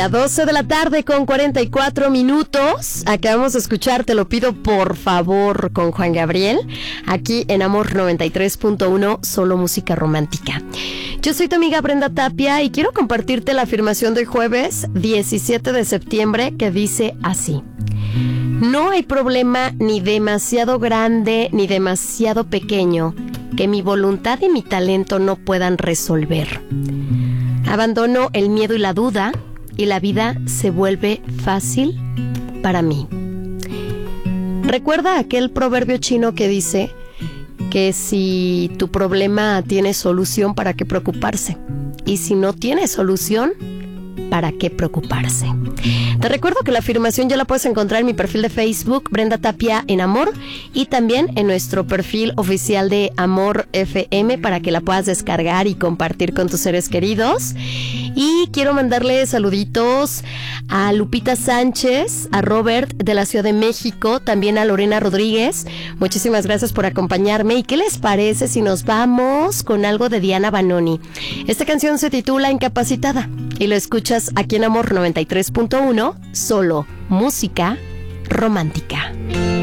día, 12 de la tarde con 44 minutos. Acabamos de escuchar Te lo pido por favor con Juan Gabriel, aquí en Amor 93.1, solo música romántica. Yo soy tu amiga Brenda Tapia y quiero compartirte la afirmación de jueves 17 de septiembre que dice así: no hay problema ni demasiado grande ni demasiado pequeño que mi voluntad y mi talento no puedan resolver. Abandono el miedo y la duda y la vida se vuelve fácil para mí. Recuerda aquel proverbio chino que dice que si tu problema tiene solución, ¿para qué preocuparse? Y si no tiene solución, ¿para qué preocuparse? Te recuerdo que la afirmación ya la puedes encontrar en mi perfil de Facebook, Brenda Tapia en Amor, y también en nuestro perfil oficial de Amor FM para que la puedas descargar y compartir con tus seres queridos. Y quiero mandarle saluditos a Lupita Sánchez, a Robert de la Ciudad de México, también a Lorena Rodríguez. Muchísimas gracias por acompañarme. ¿Y qué les parece si nos vamos con algo de Diana Banoni? Esta canción se titula Incapacitada y lo escuchas aquí en Amor 93.1, solo música romántica.